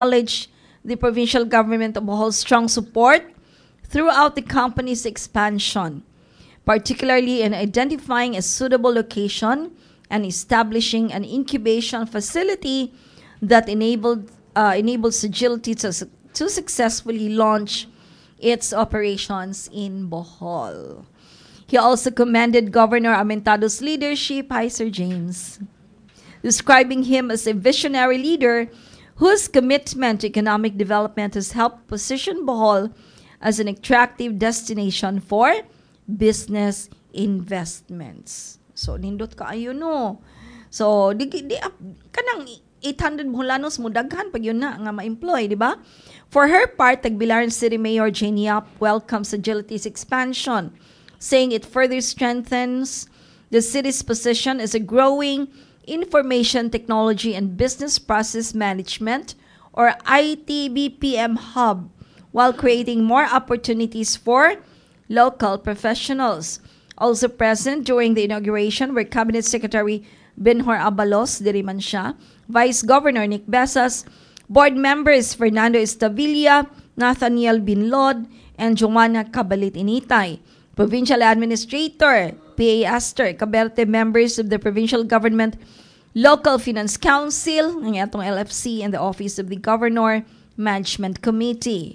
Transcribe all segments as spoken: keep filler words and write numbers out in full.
acknowledged the provincial government of Bohol's strong support throughout the company's expansion, particularly in identifying a suitable location and establishing an incubation facility that enabled uh, enables Agility to, su- to successfully launch its operations in Bohol. He also commended Governor Amentado's leadership, hi Sir James, describing him as a visionary leader whose commitment to economic development has helped position Bohol as an attractive destination for business investments. So, nindot ka ayo no. So, di, di, kanang eight hundred Boholanos mo, daghan pag yun na nga ma-employ, di ba? For her part, Tagbilaran City Mayor Jane Yap welcomes Agility's expansion, saying it further strengthens the city's position as a growing information technology and business process management, or I T B P M hub, while creating more opportunities for local professionals. Also present during the inauguration were Cabinet Secretary Benhor Abalos, diri man siya, Vice Governor Nick Besas, board members Fernando Estavilla, Nathaniel Binlod, and Joanna Cabalit Initay, Provincial Administrator P A Aster Caberte, members of the Provincial Government Local Finance Council, ng atong L F C, and the Office of the Governor Management Committee.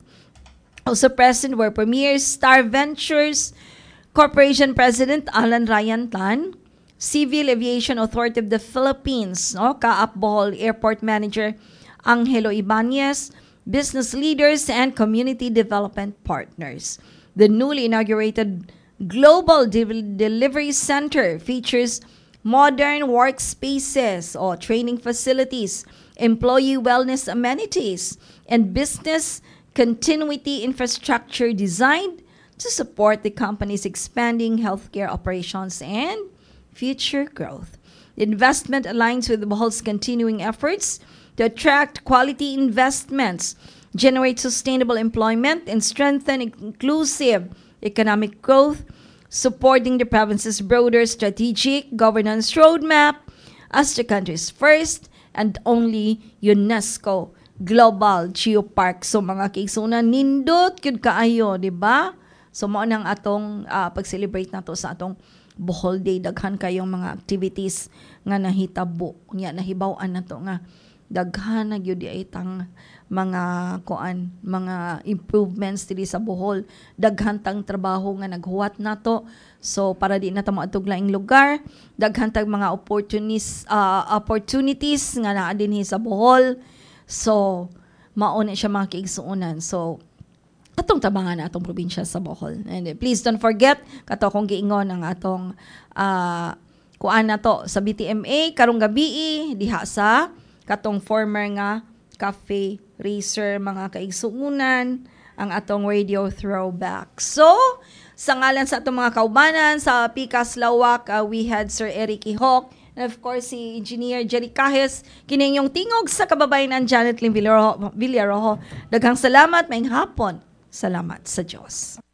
Also present were Premier Star Ventures Corporation President Alan Ryan Tan, Civil Aviation Authority of the Philippines, no, C A A P Bohol Airport Manager Angelo Ibanez, business leaders, and community development partners. The newly inaugurated Global De- Delivery Center features modern workspaces or training facilities, employee wellness amenities, and business continuity infrastructure designed to support the company's expanding healthcare operations and future growth. The investment aligns with Bohol's continuing efforts to attract quality investments, generate sustainable employment, and strengthen inclusive economic growth, supporting the province's broader strategic governance roadmap as the country's first and only UNESCO Global Geopark. So mga kaigsunan, nindot gyud kaayo, di ba? So mao nang atong uh, pag-celebrate nato sa atong Bohol Day. Daghan kayong mga activities nga nahitabo, nya nahibaw-an nato nga daghan na gyud di ay tang mga kuan, mga improvements diri sa Bohol, daghan tang trabaho nga naghuwat nato. So para di na ta moadtog laing lugar, daghan tang mga opportunities uh, opportunities nga naa dinhi sa Bohol. So mao na siya mga kiigsuonan. So atong tabangan na atong probinsya sa Bohol. And uh, please don't forget kato kong giingon ang atong uh, kuan nato sa B T M A karong gabi diha sa katong former nga Cafe Racer, mga kaigsuunan, ang atong radio throwback. So, sa ngalan sa atong mga kaubanan, sa Pikas Lawak, uh, we had Sir Eric Ihok, and of course, si Engineer Jerry Cajes, kininyong tingog sa kababayanan Janet Lim Villarojo. Daghang salamat, maing hapon. Salamat sa Diyos.